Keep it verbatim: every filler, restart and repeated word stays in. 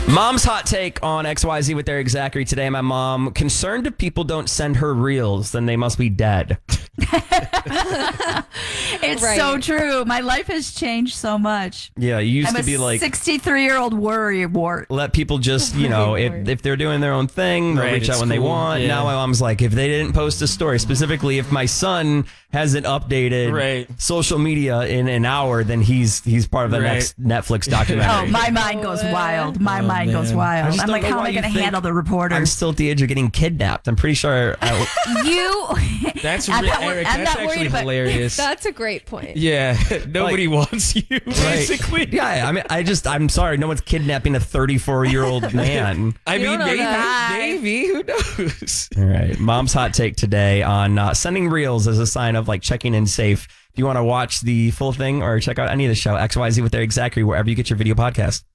Mom's hot take on X Y Z with Eric Zachary today. My mom, concerned if people don't send her reels, then they must be dead. It's Right. so true. My life has changed so much. Yeah, you used I'm to a be like, sixty-three-year-old worry wart. let people just, you know, if, if they're doing their own thing, they'll Right, reach out it's when they cool. want. Yeah. Now my mom's like, if they didn't post a story, specifically if my son hasn't updated Right. social media in an hour, then he's he's part of the Right. next Netflix documentary. Oh, my mind goes wild. My Oh, mind goes man. I wild. just I'm don't like, know how am why I you going to think handle the I'm reporters? still at the age of getting kidnapped. I'm pretty sure. I, you. That's I'm re- not wor- Eric. I'm That's not worried actually about- hilarious. That's a great point. Yeah, nobody wants you, basically. yeah, I mean, I just, I'm sorry, no one's kidnapping a thirty-four year old man. I You mean, don't know maybe, that. maybe, who knows? All right, mom's hot take today on uh, sending reels as a sign of like checking in safe. If you want to watch the full thing or check out any of the show, X Y Z with Eric Zachary, wherever you get your video podcast.